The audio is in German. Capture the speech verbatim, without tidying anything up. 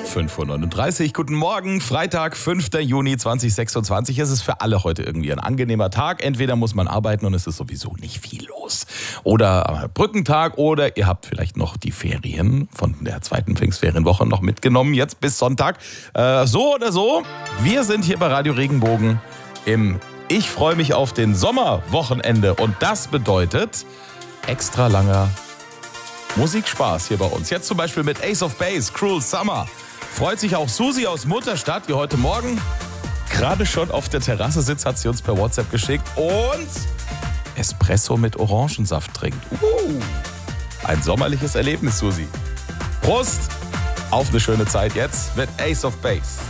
fünf Uhr neununddreißig, guten Morgen, Freitag, fünfter Juni zweitausendsechsundzwanzig. Es ist für alle heute irgendwie ein angenehmer Tag. Entweder muss man arbeiten und es ist sowieso nicht viel los. Oder Brückentag oder ihr habt vielleicht noch die Ferien von der zweiten Pfingstferienwoche noch mitgenommen, jetzt bis Sonntag. Äh, so oder so, wir sind hier bei Radio Regenbogen im Ich freue mich auf den Sommerwochenende. Und das bedeutet extra langer Musikspaß hier bei uns. Jetzt zum Beispiel mit Ace of Base, Cruel Summer. Freut sich auch Susi aus Mutterstadt, die heute Morgen gerade schon auf der Terrasse sitzt, hat sie uns per WhatsApp geschickt und Espresso mit Orangensaft trinkt. Uh, ein sommerliches Erlebnis, Susi. Prost auf eine schöne Zeit jetzt mit Ace of Base.